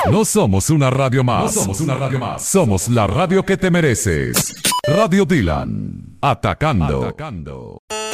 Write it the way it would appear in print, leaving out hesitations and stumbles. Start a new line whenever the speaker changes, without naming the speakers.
No somos una radio más. Somos la radio que te mereces. Radio Dylan. Atacando.